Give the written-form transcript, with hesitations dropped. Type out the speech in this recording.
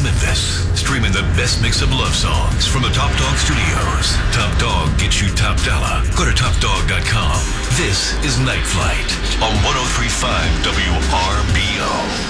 Memphis. Streaming the best mix of love songs from the Top Dog Studios. Top Dog gets you top dollar. Go to topdog.com. This is Night Flight on 103.5 WRBO.